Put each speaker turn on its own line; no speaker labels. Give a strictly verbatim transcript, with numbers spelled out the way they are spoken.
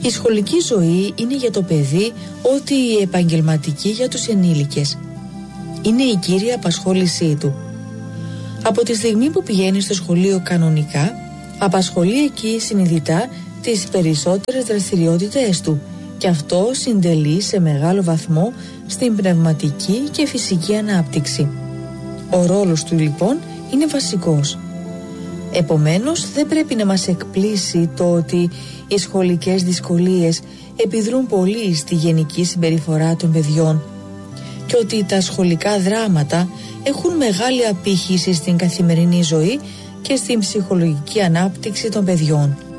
Η σχολική ζωή είναι για το παιδί ό,τι η επαγγελματική για τους ενήλικες. Είναι η κύρια απασχόλησή του. Από τη στιγμή που πηγαίνει στο σχολείο κανονικά, απασχολεί εκεί συνειδητά τις περισσότερες δραστηριότητες του και αυτό συντελεί σε μεγάλο βαθμό στην πνευματική και φυσική ανάπτυξη. Ο ρόλος του λοιπόν είναι βασικός. Επομένως δεν πρέπει να μας εκπλήσει το ότι οι σχολικές δυσκολίες επιδρούν πολύ στη γενική συμπεριφορά των παιδιών και ότι τα σχολικά δράματα έχουν μεγάλη απήχηση στην καθημερινή ζωή και στην ψυχολογική ανάπτυξη των παιδιών.